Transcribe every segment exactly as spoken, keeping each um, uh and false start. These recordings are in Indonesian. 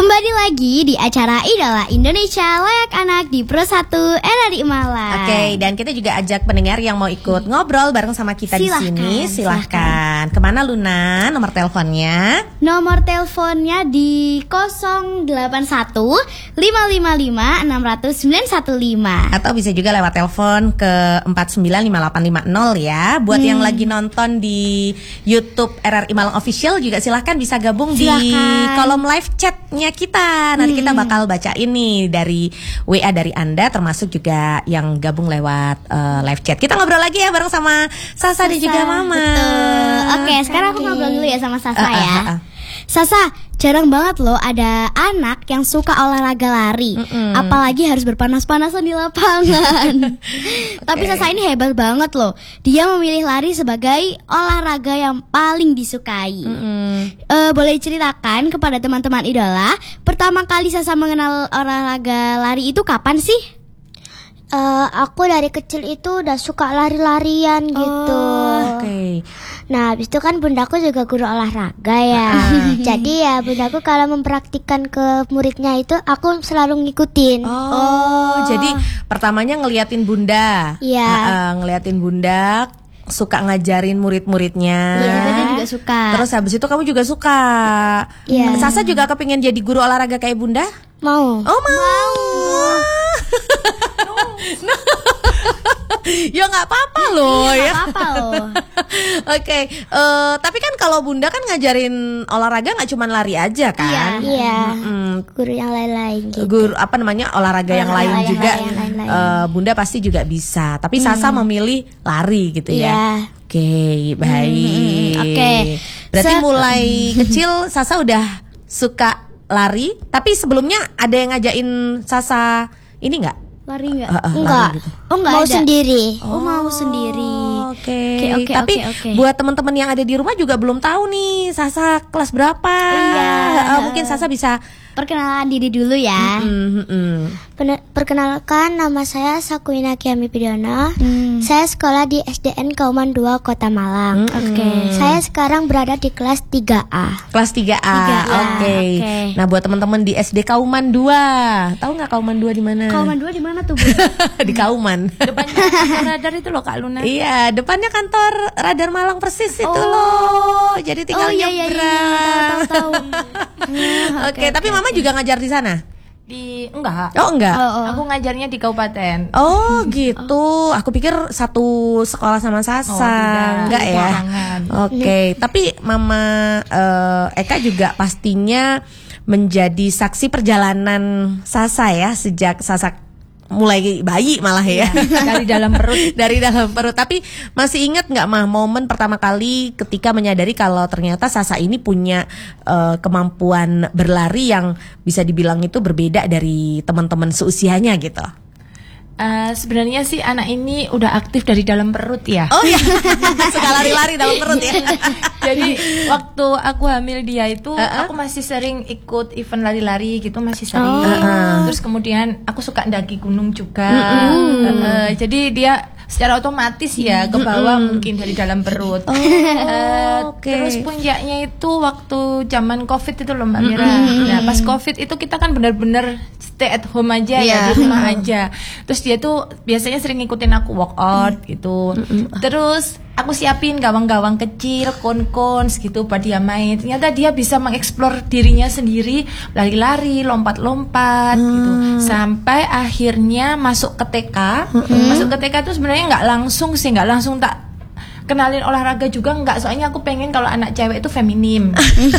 Kembali lagi di acara Idola Indonesia Layak Anak di Pro satu R R I Malang. Oke, dan kita juga ajak pendengar yang mau ikut ngobrol bareng sama kita Silahkan, di sini. Silahkan. silahkan. Kemana Luna? Nomor teleponnya? Nomor teleponnya di nol delapan satu lima lima lima enam nol nol sembilan satu lima. Atau bisa juga lewat telepon ke empat sembilan lima delapan lima nol ya. Buat hmm. yang lagi nonton di YouTube R R I Malang Official juga silahkan bisa gabung silahkan. Di kolom live chatnya kita. Nanti hmm. kita bakal baca ini dari W A dari Anda, termasuk juga yang gabung lewat uh, live chat. Kita ngobrol lagi ya bareng sama Sasa, Sasa dan juga Mama. Betul. Oke, sekarang aku ngobrol dulu ya sama Sasa uh, uh, ya. Uh, uh. Sasa, jarang banget loh ada anak yang suka olahraga lari. Mm-mm. Apalagi harus berpanas-panasan di lapangan. Okay. Tapi Sasa ini hebat banget loh. Dia memilih lari sebagai olahraga yang paling disukai. uh, Boleh ceritakan kepada teman-teman Idola, pertama kali Sasa mengenal olahraga lari itu kapan sih? Uh, aku dari kecil itu udah suka lari-larian gitu. Oh, Oke. Okay. Nah, habis itu kan bundaku juga guru olahraga ya. Jadi ya bundaku kalau mempraktikkan ke muridnya itu aku selalu ngikutin. Oh, oh. Jadi pertamanya ngeliatin bunda. Iya. uh, ngeliatin bunda, suka ngajarin murid-muridnya. Iya, dia juga suka. Terus habis itu kamu juga suka. Iya. Sasa juga kepingin jadi guru olahraga kayak bunda? Mau. Oh, mau. mau. No. Ya nggak apa-apa loh iya, ya. Nggak apa-apa loh. Oke, okay. uh, tapi kan kalau bunda kan ngajarin olahraga nggak cuma lari aja kan? Iya. Iya. Mm-hmm. Guru yang lain-lain. Gitu. Guru apa namanya olahraga yang lain olahraga juga. yang lain-lain. Uh, bunda pasti juga bisa. Tapi Sasa hmm. memilih lari gitu ya. Iya. Oke, okay, baik. Hmm, Oke. Okay. Berarti Se- mulai kecil Sasa udah suka lari. Tapi sebelumnya ada yang ngajakin Sasa ini nggak? Lari nggak? Uh, uh, Enggak. Lari gitu. Oh, nggak mau ada. sendiri. Oh, oh mau sendiri. Oke. Okay. Okay, okay, Tapi okay, okay. buat teman-teman yang ada di rumah juga belum tahu nih Sasa kelas berapa. Iya. Uh, mungkin Sasa bisa perkenalan diri dulu ya. Mm, mm, mm. Perkenalkan, nama saya Sakuina Kiami Pidana. Hmm. Saya sekolah di S D N Kauman dua Kota Malang. Mm, Oke. Okay. Saya sekarang berada di kelas tiga A. Kelas tiga A. tiga A. Oke. Okay. Okay. Nah, buat teman-teman di S D Kauman dua, tahu nggak Kauman dua di mana? Kauman dua di mana tuh, Bu? Di Kauman. Depannya radar itu loh Kak Luna. Iya, depannya kantor Radar Malang persis itu Oh. loh. Jadi tinggal Oh, iya, iya, nyebrang. iya, tahu, tahu, tahu. Oke, okay, tapi Mama juga ngajar di sana? Di enggak. Oh, enggak. Oh, oh. Aku ngajarnya di kabupaten. Oh gitu, aku pikir satu sekolah sama Sasa, Oh, tidak. enggak ya? Jangan. Oke, okay. Tapi Mama uh, Eka juga pastinya menjadi saksi perjalanan Sasa ya, sejak Sasa mulai bayi malah ya, dari dalam perut. Dari dalam perut. Tapi masih ingat nggak Mah momen pertama kali ketika menyadari kalau ternyata Sasa ini punya uh, kemampuan berlari yang bisa dibilang itu berbeda dari teman-teman seusianya gitu? Uh, sebenarnya sih anak ini udah aktif dari dalam perut ya. Oh iya, suka lari-lari dalam perut ya. Jadi waktu aku hamil dia itu uh-uh. aku masih sering ikut event lari-lari gitu, masih sering. Oh. Uh-uh. Terus kemudian aku suka mendaki gunung juga. Uh-uh. Uh, jadi dia secara otomatis ya ke bawah uh-uh. mungkin dari dalam perut. Oh, uh, okay. Terus puncaknya itu waktu zaman Covid itu loh Mbak Mira. Uh-uh. Nah pas Covid itu kita kan benar-benar stay at home aja yeah. ya, di rumah aja. Terus dia tuh biasanya sering ngikutin aku workout gitu. Terus aku siapin gawang-gawang kecil, kon-kons gitu buat dia main. Ternyata dia bisa mengeksplor dirinya sendiri, lari-lari, lompat-lompat hmm. gitu. Sampai akhirnya masuk ke T K. Hmm. Masuk ke T K tuh sebenarnya nggak langsung sih, nggak langsung tak kenalin olahraga juga enggak, soalnya aku pengen kalau anak cewek itu feminim.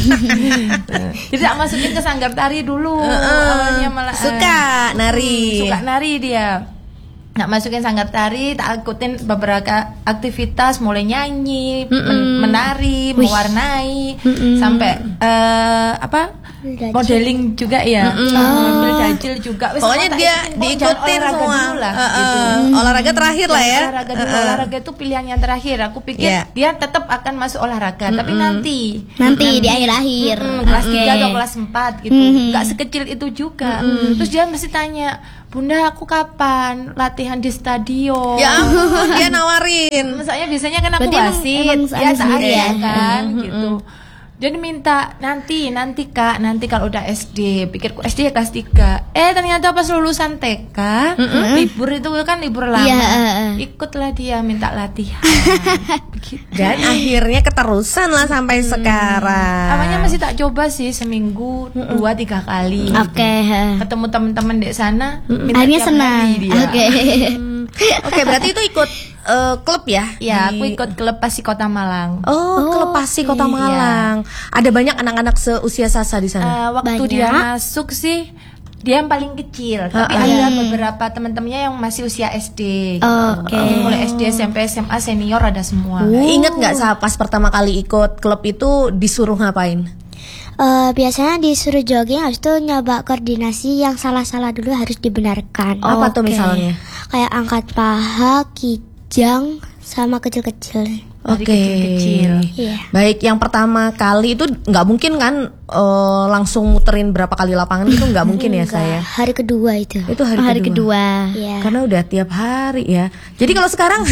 Jadi tak masukin ke sanggar tari dulu. Uh, awalnya malah suka uh, nari. Suka nari dia. Nak masukin sanggar tari, tak ikutin beberapa aktivitas, mulai nyanyi, men- menari, Wih. mewarnai, Mm-mm. sampai uh, apa? Dajil. Modeling juga ya. Mobil dajil juga. Wes, Pokoknya tak dia ikutin, diikutin olahraga semua. dulu lah, Uh, uh, gitu. Olahraga terakhir lah ya. Olahraga dulu, Uh-uh. olahraga itu pilihan yang terakhir. Aku pikir Yeah. dia tetap akan masuk olahraga, tapi nanti Nanti di akhir-akhir. Mm, kelas Oke. tiga atau kelas empat gitu. Mm-hmm. Gak sekecil itu juga. Terus dia mesti tanya, "Bunda, aku kapan latihan di stadion?" Ya ampun, dia nawarin. Misalnya biasanya kan aku Berarti emang- wasit, emang ya anu tak sendiri ada ya? kan gitu. Jadi minta nanti, nanti kak, nanti kalau udah S D, pikirku S D ya kelas tiga. Eh ternyata pas lulusan T K, mm-hmm. libur itu kan libur lama, yeah. ikutlah dia minta latihan. Dan akhirnya keterusan lah sampai hmm. sekarang. Awalnya masih tak coba sih seminggu mm-hmm. dua tiga kali. Oke. Okay. Ketemu teman-teman di sana, mm-hmm. akhirnya senang. Oke. Okay. Oke, okay, berarti itu ikut uh, klub ya? Ya, di... aku ikut klub Pasi Kota Malang. Oh, oh klub Pasi okay. Kota Malang. Ya. Ada banyak anak-anak seusia Sasa di sana. Uh, waktu banyak. Dia masuk sih, dia yang paling kecil. Uh, tapi uh. ada beberapa teman-temannya yang masih usia S D. Oh, Oke. Okay. Mulai S D, S M P, S M A, senior ada semua. Uh. Ingat nggak saat pas pertama kali ikut klub itu disuruh ngapain? Uh, biasanya disuruh jogging, habis itu nyoba koordinasi yang salah-salah dulu harus dibenarkan. Oh, apa okay. tuh misalnya? Kayak angkat paha, kijang, sama kecil-kecil. Oke. Okay. Yeah. Baik, yang pertama kali itu nggak mungkin kan uh, langsung muterin berapa kali lapangan itu nggak mungkin ya saya. Hari kedua itu. Itu hari, hari kedua. kedua. Yeah. Karena udah tiap hari ya. Jadi kalau sekarang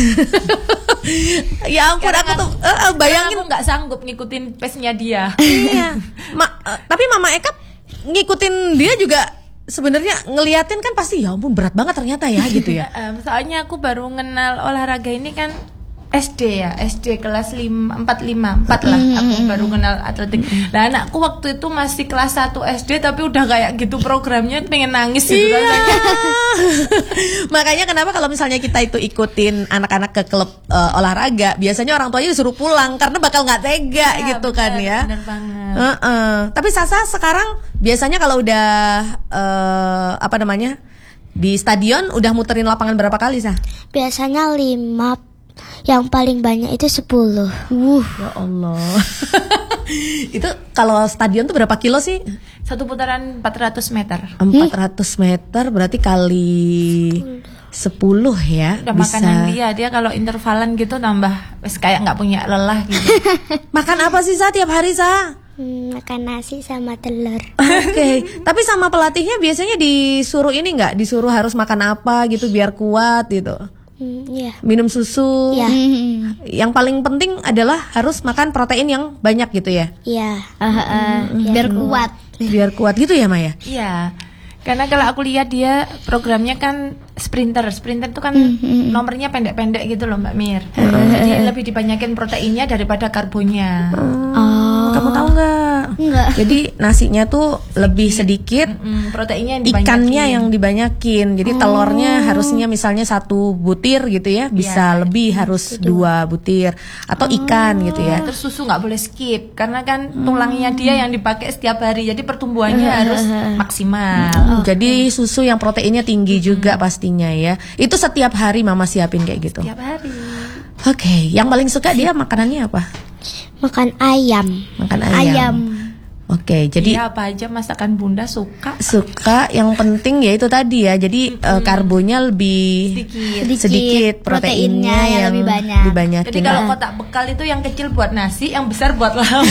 ya ampun aku tuh uh, bayangin aku nggak sanggup ngikutin pace-nya dia. Iya. Ma- uh, tapi Mama Eka ngikutin dia juga sebenarnya ngeliatin kan pasti ya ampun berat banget ternyata ya gitu ya. Soalnya aku baru kenal olahraga ini kan S D ya, S D kelas lima, empat lima, empat lah aku baru kenal atletik. Nah anakku waktu itu masih kelas satu S D tapi udah kayak gitu programnya pengen nangis gitu iya. rasanya. Makanya kenapa kalau misalnya kita itu ikutin anak-anak ke klub uh, olahraga, biasanya orang tuanya disuruh pulang karena bakal nggak tega ya, gitu bener, kan ya. Bener banget. Uh-uh. Tapi Sasa sekarang biasanya kalau udah uh, apa namanya di stadion udah muterin lapangan berapa kali Sah? Biasanya lima. Yang paling banyak itu sepuluh. Wuh, ya Allah. Itu kalau stadion tuh berapa kilo sih? Satu putaran empat ratus meter. empat ratus meter berarti kali sepuluh ya. Udah bisa. Makanan dia, dia kalau intervalan gitu nambah kayak nggak punya lelah gitu. Makan apa sih Sa tiap hari Sa? Hmm, makan nasi sama telur. Oke, okay. Tapi sama pelatihnya biasanya disuruh ini nggak? Disuruh harus makan apa gitu biar kuat gitu? Hmm, yeah. Minum susu. Yeah. Yang paling penting adalah harus makan protein yang banyak gitu ya. Iya. Yeah. Uh, uh, mm-hmm. Biar kuat. Biar kuat gitu ya Maya. Iya. Karena kalau aku lihat dia programnya kan sprinter, sprinter itu kan mm-hmm. nomornya pendek-pendek gitu loh Mbak Mir. Mm-hmm. Jadi lebih dibanyakin proteinnya daripada karbonya. Oh. Kamu tahu nggak? Nggak. Jadi nasinya tuh lebih sedikit, mm-hmm. proteinnya yang dibanyakin. Ikannya yang dibanyakin. Jadi oh. telurnya harusnya misalnya satu butir gitu ya, bisa ya, lebih harus itu. dua butir atau oh. ikan gitu ya. Terus susu nggak boleh skip karena kan tulangnya dia yang dipakai setiap hari. Jadi pertumbuhannya harus maksimal. Oh. Jadi susu yang proteinnya tinggi mm-hmm. juga pastinya ya. Itu setiap hari Mama siapin kayak gitu. Setiap hari. Oke, okay. Yang paling suka dia makanannya apa? Makan ayam. Makan ayam. Ayam. Oke, okay, jadi ya, apa aja masakan Bunda suka. Suka, yang penting ya itu tadi ya. Jadi mm-hmm. uh, karbonya lebih sedikit, sedikit proteinnya, proteinnya yang, yang lebih banyak. Dibanyakin. Jadi kalau kotak bekal itu yang kecil buat nasi, yang besar buat lauk.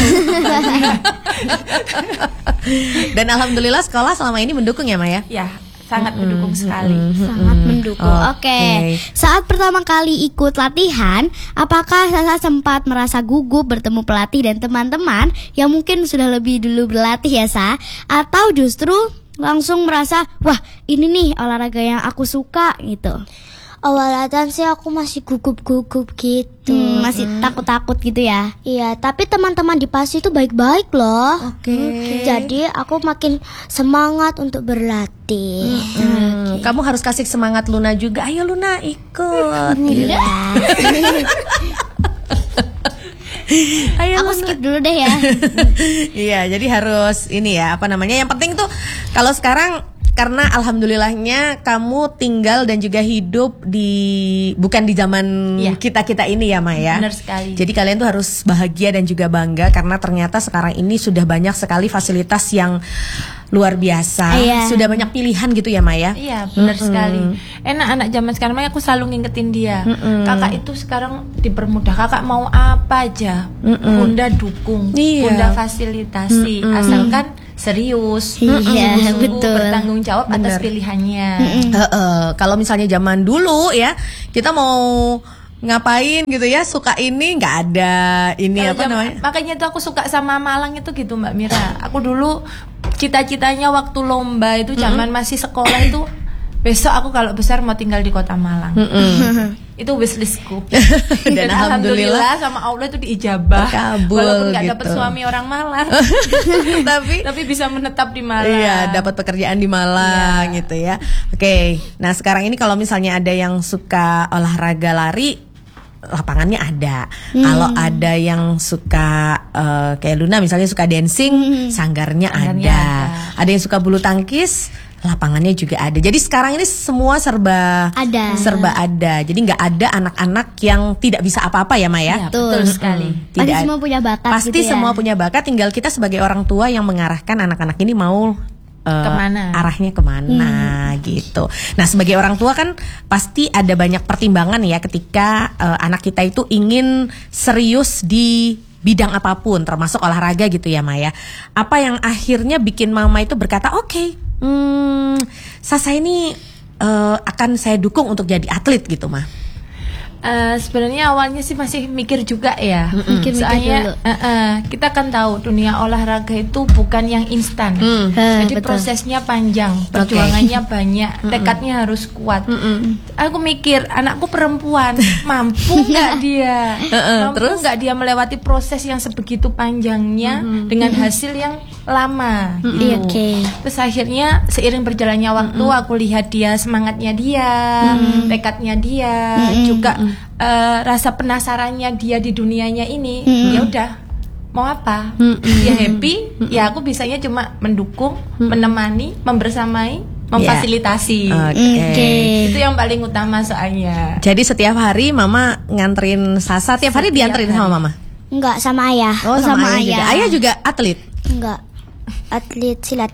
Dan alhamdulillah sekolah selama ini mendukung ya Maya? Ya. Sangat mendukung mm-hmm. sekali. Mm-hmm. Sangat mendukung. Oke. Okay. Okay. Saat pertama kali ikut latihan, apakah Sasa sempat merasa gugup bertemu pelatih dan teman-teman yang mungkin sudah lebih dulu berlatih ya Sa? Atau justru langsung merasa, wah ini nih olahraga yang aku suka gitu? Awal latihan sih aku masih gugup-gugup gitu. Hmm, masih hmm. takut-takut gitu ya. Iya, tapi teman-teman di Pasi itu baik-baik loh. Oke. Okay. Okay. Jadi aku makin semangat untuk berlatih. Hmm. Okay. Kamu harus kasih semangat Luna juga. Ayo Luna ikut. Iya. Ayo, aku Luna. Skip dulu deh ya. Iya, jadi harus ini ya, apa namanya? Yang penting tuh kalau sekarang karena alhamdulillahnya kamu tinggal dan juga hidup di bukan di zaman ya. kita-kita ini ya Maya. Benar sekali. Jadi kalian tuh harus bahagia dan juga bangga karena ternyata sekarang ini sudah banyak sekali fasilitas yang luar biasa. Iya. Sudah banyak pilihan gitu ya Maya. Iya, benar mm-hmm. sekali. Enak anak zaman sekarang, makanya aku selalu ngingetin dia. Mm-hmm. Kakak itu sekarang dipermudah. Kakak mau apa aja, mm-hmm. Bunda dukung, iya. Bunda fasilitasi, mm-hmm. asalkan serius, iya, betul, bertanggung jawab Bener. atas pilihannya. Uh, uh, kalau misalnya zaman dulu ya, kita mau ngapain gitu ya, suka ini nggak ada ini Kalau apa jam- namanya? Makanya tuh aku suka sama Malang itu gitu Mbak Mira. Aku dulu cita-citanya waktu lomba itu zaman masih sekolah itu, besok aku kalau besar mau tinggal di kota Malang. Itu wishlistku. Dan Dan, alhamdulillah alhamdulillah sama Allah itu diijabah. Terkabul Walaupun nggak gitu. dapet suami orang Malang, Tapi tapi bisa menetap di Malang. iya, dapat pekerjaan di Malang gitu ya. Oke. Nah, sekarang ini kalau misalnya ada yang suka olahraga lari, lapangannya ada. Kalau ada yang suka eh, kayak Luna misalnya suka dancing, sanggarnya, Sanggarnya ada. ada. Ada yang suka bulu tangkis, lapangannya juga ada. Jadi sekarang ini semua serba Ada. serba ada. Jadi nggak ada anak-anak yang tidak bisa apa-apa ya, Maya? Iya, betul sekali. Pasti Tidak- semua punya bakat Pasti gitu ya. semua punya bakat, tinggal kita sebagai orang tua yang mengarahkan anak-anak ini mau uh, Kemana? arahnya kemana gitu. Nah, sebagai orang tua kan pasti ada banyak pertimbangan ya ketika uh, anak kita itu ingin serius di bidang apapun, termasuk olahraga gitu ya, Maya. Apa yang akhirnya bikin mama itu berkata, oke, hmm, Sasa ini uh, akan saya dukung untuk jadi atlet gitu, Ma? Eh, sebenarnya awalnya sih masih mikir juga ya. Mikir-mikir Soalnya dulu. eh, eh, kita kan tahu dunia olahraga itu bukan yang instan. Hmm. Eh, Jadi betul. prosesnya panjang, perjuangannya banyak, tekadnya harus kuat. Aku mikir anakku perempuan, mampu nggak dia? Mampu terus? nggak dia melewati proses yang sebegitu panjangnya dengan hasil yang lama? Gitu. Iya, oke. Terus akhirnya seiring berjalannya waktu aku lihat dia semangatnya dia, tekadnya dia, juga eh, rasa penasarannya dia di dunianya ini. Ya udah, mau apa? Dia happy, ya aku bisanya cuma mendukung, menemani, membersamai, memfasilitasi. Oke. Oke. Itu yang paling utama soalnya. Jadi setiap hari mama nganterin Sasa, tiap hari Setiap dianterin hari. sama mama? Enggak, sama ayah. Oh, sama, sama ayah juga. ayah. Ayah juga atlet? Enggak. Atlet silat.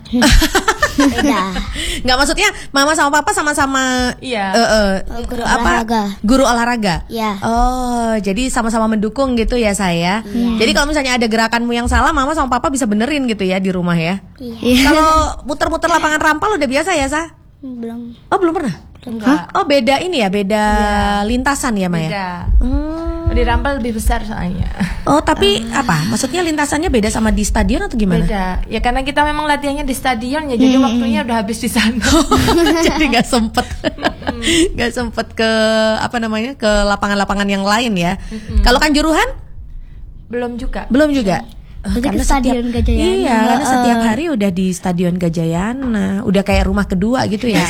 Beda. Nggak, maksudnya mama sama papa sama-sama Iya. eh, eh, Guru apa? olahraga. Guru olahraga. Iya. Oh, jadi sama-sama mendukung gitu ya, saya. Jadi kalau misalnya ada gerakanmu yang salah, mama sama papa bisa benerin gitu ya di rumah ya. Iya. Kalau muter-muter lapangan rampal udah biasa ya, Sa? Belum. Oh, belum pernah? Enggak. Oh, beda ini ya, beda lintasan ya, Maya? Beda. Hmm. Di Rampal lebih besar soalnya. Oh, tapi apa? Maksudnya lintasannya beda sama di stadion atau gimana? Beda. Ya karena kita memang latihannya di stadion ya, jadi waktunya udah habis di sana. Jadi nggak sempet, nggak sempet ke apa namanya ke lapangan-lapangan yang lain ya. Kalau Kanjuruhan Belum juga. belum juga. Eh, Berarti ke karena Stadion setiap- Gajayana. Iya, karena Heeh. setiap hari udah di Stadion Gajayana, udah kayak rumah kedua gitu ya.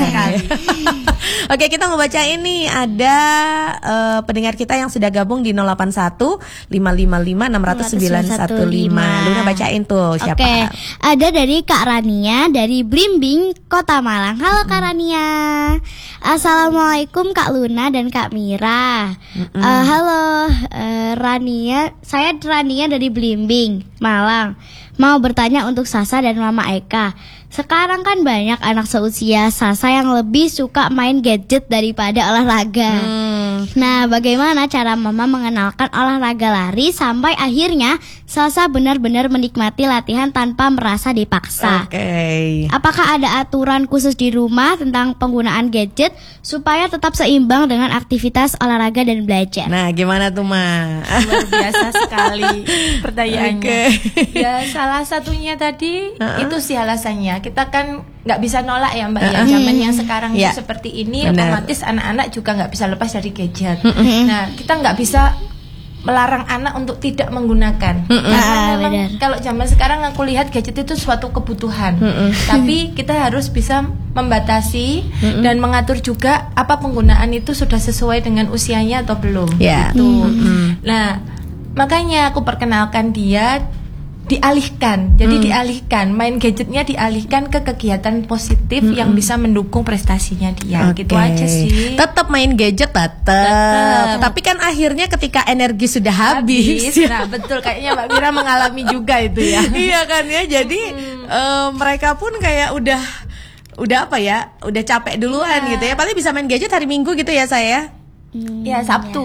Oke, kita mau baca ini ada eh, pendengar kita yang sudah gabung di nol delapan satu lima lima lima enam nol nol sembilan satu lima. Luna bacain tuh siapa? Oke, ada dari Kak Rania dari Blimbing, Kota Malang. Halo Kak Rania. Assalamualaikum Kak Luna dan Kak Mira. Eh, halo eh, Rania, saya Rania dari Blimbing, Malang. Mau bertanya untuk Sasa dan Mama Eka. Sekarang kan banyak anak seusia Sasa yang lebih suka main gadget daripada olahraga. Nah, bagaimana cara Mama mengenalkan olahraga lari sampai akhirnya Sasa benar-benar menikmati latihan tanpa merasa dipaksa? Oke. Apakah ada aturan khusus di rumah tentang penggunaan gadget supaya tetap seimbang dengan aktivitas olahraga dan belajar? Nah, gimana tuh, Ma? Luar biasa sekali pertanyaannya. Oke. Ya salah satunya tadi Uh-uh. itu sih alasannya. Kita kan nggak bisa nolak ya Mbak ya. Zaman yang sekarang Ya. itu seperti ini, Benar. otomatis anak-anak juga nggak bisa lepas dari gadget. Nah kita nggak bisa melarang anak untuk tidak menggunakan. Karena Ah, memang benar. kalau zaman sekarang aku lihat gadget itu suatu kebutuhan. Tapi kita harus bisa membatasi dan mengatur juga apa penggunaan itu sudah sesuai dengan usianya atau belum. Ya. Gitu. Nah, makanya aku perkenalkan dia dialihkan. Jadi dialihkan, main gadgetnya dialihkan ke kegiatan positif yang bisa mendukung prestasinya dia. Gitu Oke. aja sih. Tetap main gadget tetap. Tetep. Tapi kan akhirnya ketika energi sudah habis. Habis. Nah, betul kayaknya Mbak Mira mengalami juga itu ya. Iya kan ya. Jadi eh, mereka pun kayak udah udah apa ya? Udah capek duluan gitu ya. Paling bisa main gadget hari Minggu gitu ya, saya. Ya, Sabtu.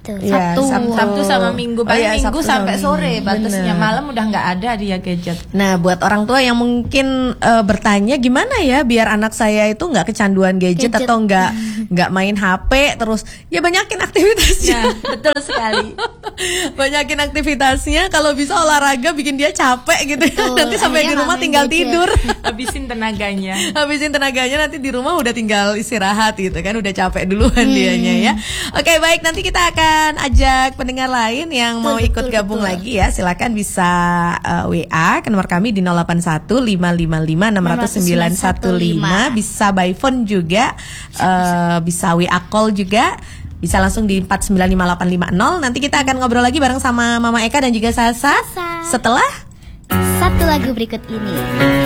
Sabtu. Ya, Sabtu. Sabtu. Sabtu sama Minggu, paling Oh, iya, Minggu Sabtu sampai sama sore, Minggu. batasnya Bener. malam udah nggak ada dia gadget. Nah, buat orang tua yang mungkin uh, bertanya gimana ya biar anak saya itu nggak kecanduan gadget, Gadget. atau nggak nggak main H P terus, ya banyakin aktivitasnya. Ya, betul sekali. Banyakin aktivitasnya, kalau bisa olahraga bikin dia capek gitu. Betul. Nanti sampai di Akhirnya rumah nggak main tinggal gadget. tidur. Habisin tenaganya. Habisin tenaganya, nanti di rumah udah tinggal istirahat gitu kan, udah capek duluan dianya ya. Oke, baik, nanti kita akan ajak pendengar lain yang mau Betul, ikut betul, gabung betul. lagi ya. Silakan bisa uh, W A ke nomor kami di nol delapan satu lima lima lima enam nol sembilan satu lima. Bisa by phone juga, uh, bisa W A call juga. Bisa langsung di empat sembilan lima delapan lima nol. Nanti kita akan ngobrol lagi bareng sama Mama Eka dan juga Sasa. Sasa. Setelah Satu lagu berikut ini.